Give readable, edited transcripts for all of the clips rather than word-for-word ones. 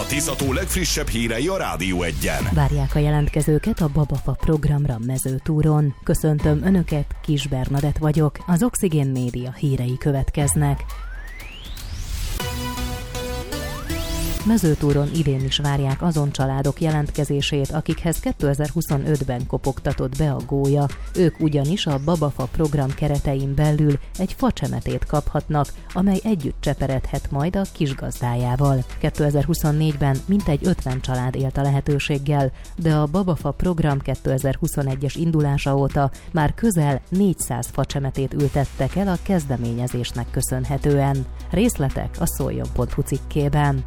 A Tisza-tó legfrissebb hírei a Rádió 1-en. Várják a jelentkezőket a Babafa programra Mezőtúron. Köszöntöm Önöket, Kis Bernadett vagyok, az Oxigén Média hírei következnek. Mezőtúron idén is várják azon családok jelentkezését, akikhez 2025-ben kopogtatott be a gólya. Ők ugyanis a Babafa program keretein belül egy facsemetét kaphatnak, amely együtt cseperedhet majd a kisgazdájával. 2024-ben mintegy 50 család élt a lehetőséggel, de a Babafa program 2021-es indulása óta már közel 400 facsemetét ültettek el a kezdeményezésnek köszönhetően. Részletek a szoljon.hu cikkében.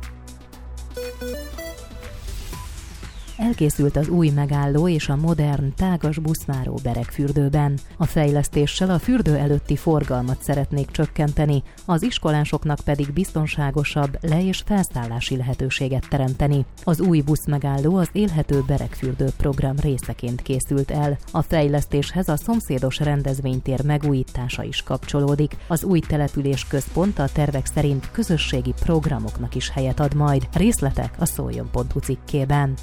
Elkészült az új megálló és a modern, tágas buszváró Beregfürdőben. A fejlesztéssel a fürdő előtti forgalmat szeretnék csökkenteni, az iskolásoknak pedig biztonságosabb le- és felszállási lehetőséget teremteni. Az új buszmegálló az Élhető Beregfürdő program részeként készült el. A fejlesztéshez a szomszédos rendezvénytér megújítása is kapcsolódik. Az új település központ a tervek szerint közösségi programoknak is helyet ad majd. Részletek a szoljon.hu cikkében.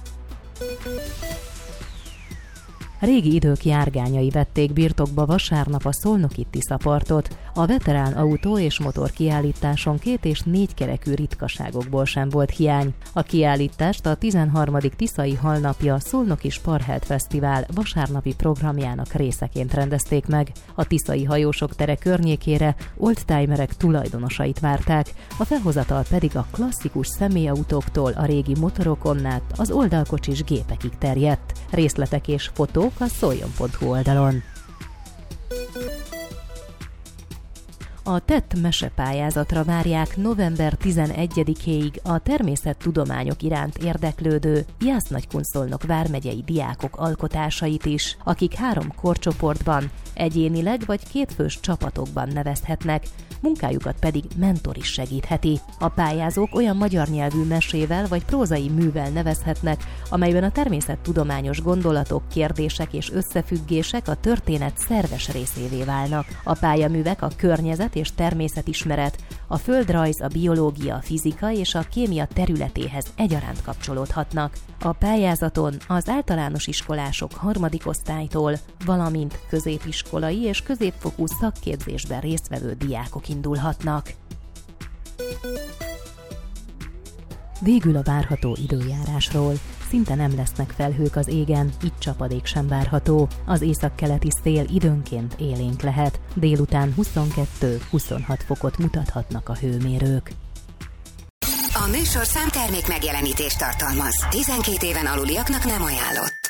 Régi idők járgányai vették birtokba vasárnap a szolnoki Tiszapartot. A veterán autó és motor kiállításon 2- és 4-kerekű ritkaságokból sem volt hiány. A kiállítást a 13. Tiszai Halnapja Szolnoki Sparhelt Fesztivál vasárnapi programjának részeként rendezték meg. A tiszai hajósok tere környékére oldtimerek tulajdonosait várták, a felhozatal pedig a klasszikus személyautóktól a régi motorokon át az oldalkocsis gépekig terjedt. Részletek és fotók a szoljon.hu oldalon. A TET mesepályázatra várják november 11-éig a természettudományok iránt érdeklődő Jász-Nagykunszolnok vármegyei diákok alkotásait is, akik 3 korcsoportban, egyénileg vagy 2 fős csapatokban nevezhetnek, munkájukat pedig mentor is segítheti. A pályázók olyan magyar nyelvű mesével vagy prózai művel nevezhetnek, amelyben a természettudományos gondolatok, kérdések és összefüggések a történet szerves részévé válnak. A pályaművek a környezet és természetismeret, a földrajz, a biológia, a fizika és a kémia területéhez egyaránt kapcsolódhatnak. A pályázaton az általános iskolások 3. osztálytól, valamint középiskolai és középfokú szakképzésben résztvevő diákok indulhatnak. Végül a várható időjárásról. Szinte nem lesznek felhők az égen, így csapadék sem várható. Az északkeleti szél időnként élénk lehet, délután 22-26 fokot mutathatnak a hőmérők. A műsorszám termék megjelenítést tartalmaz. 12 éven aluliaknak nem ajánlott.